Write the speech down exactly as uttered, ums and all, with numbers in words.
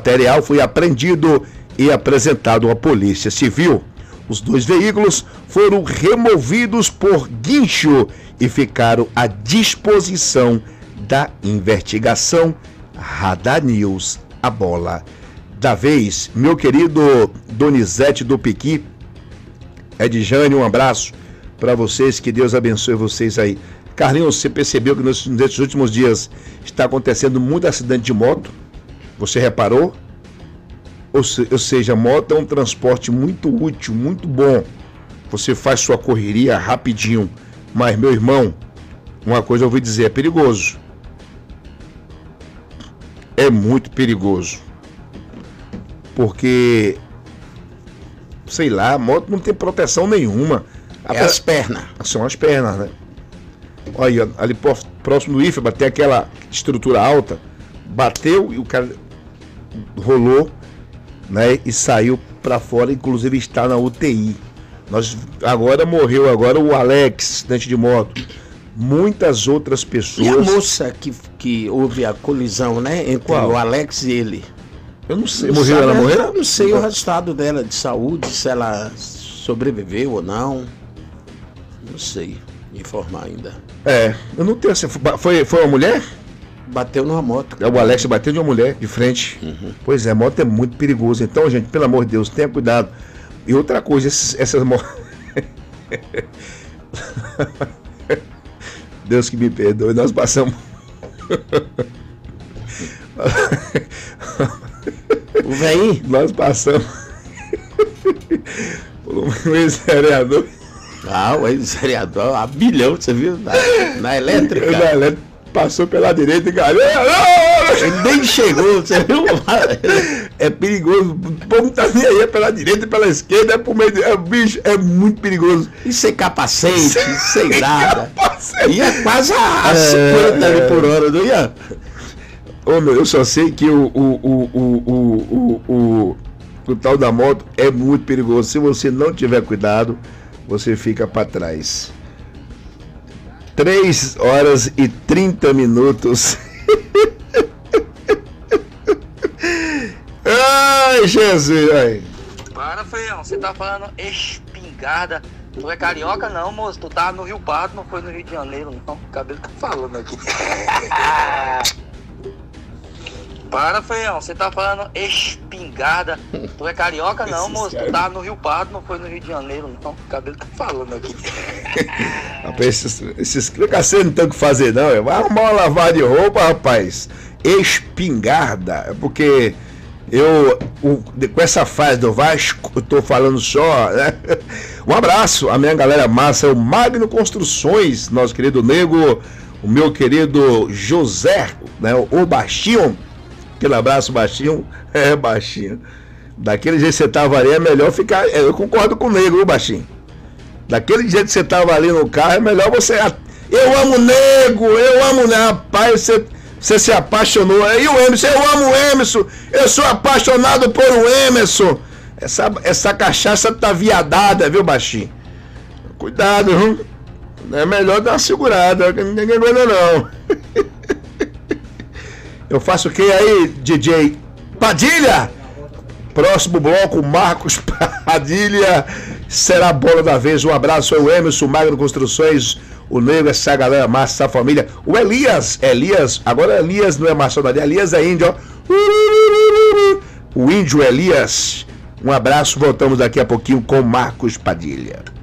material foi apreendido e apresentado à Polícia Civil. Os dois veículos foram removidos por guincho e ficaram à disposição da investigação. Radar News, a bola da vez. Meu querido Donizete do Piqui, Edjane, um abraço para vocês, que Deus abençoe vocês aí. Carlinhos, você percebeu que nesses últimos dias está acontecendo muito acidente de moto? Você reparou? Ou, se, ou seja, moto é um transporte muito útil, muito bom. Você faz sua correria rapidinho. Mas, meu irmão, uma coisa eu ouvi dizer, é perigoso. É muito perigoso. Porque, sei lá, a moto não tem proteção nenhuma. É as pernas. São as pernas, né? Olha, ali próximo do I F A, tem aquela estrutura alta, bateu e o cara rolou, né? E saiu para fora, inclusive está na U T I. Nós, agora morreu agora o Alex, acidente de moto. Muitas outras pessoas. E a moça que, que houve a colisão, né? Entre Qual? o Alex e ele. Eu não sei. Não morreu, ela sabe, morreu? Eu não sei o resultado dela de saúde, se ela sobreviveu ou não. Não sei informar ainda. É, eu não tenho assim. Foi, foi uma mulher? Bateu numa moto. É, o Alex bateu de uma mulher de frente. Uhum. Pois é, moto é muito perigoso. Então, gente, pelo amor de Deus, tenha cuidado. E outra coisa, esses, essas motos. Deus que me perdoe, nós passamos. O velhinho? Nós passamos. Por um ex-vereador. Ah, o ex-vereador, a bilhão, você viu? Na, na elétrica. Na elétrica, passou pela direita e caiu. Ele nem chegou, você viu? É perigoso. O povo tá nem aí, é pela direita e pela esquerda, é por meio de... É, bicho, é muito perigoso. E sem capacete, sem, sem nada. Capacete. Ia quase a, a cinquenta é, ali por hora, não ia? Ô, meu, eu só sei que o, o, o, o, o, o, o, o tal da moto é muito perigoso. Se você não tiver cuidado, você fica para trás. três horas e trinta minutos. Ai, Jesus, ai. Para, feião, você tá falando espingarda. Tu é carioca não, moço? Tu tá no Rio Pardo, não foi no Rio de Janeiro, não. O cabelo tá falando aqui. Para, feião, você tá falando espingarda. Tu é carioca não, esses moço? Cara... Tu tá no Rio Pardo, não foi no Rio de Janeiro, não. O cabelo tá falando aqui. Rapaz, esses, esses cacete não tem o que fazer, não. Vai arrumar uma lavagem de roupa, rapaz. Espingarda. É porque eu, o, com essa fase do Vasco, eu tô falando só, né? Um abraço, a minha galera massa, é o Magno Construções, nosso querido nego, o meu querido José, né? O Baixinho. Aquele abraço, Baixinho. É, Baixinho. Daquele jeito que você tava ali, é melhor ficar. Eu concordo com o nego, Baixinho. Daquele jeito que você tava ali no carro, é melhor você. Eu amo nego, eu amo, né? Rapaz, você, você se apaixonou. E o Emerson, eu amo o Emerson. Eu sou apaixonado por o Emerson. Essa, essa cachaça tá viadada, viu, Baixinho? Cuidado, viu? É melhor dar uma segurada, ninguém aguenta não. Eu faço o que aí, D J Padilha? Próximo bloco, Marcos Padilha. Será a bola da vez. Um abraço ao Emerson, Magno Construções, o Nego, essa galera massa, essa família. O Elias, Elias, agora Elias não é maçonaria, Elias é índio, ó. O índio Elias. Um abraço, voltamos daqui a pouquinho com Marcos Padilha.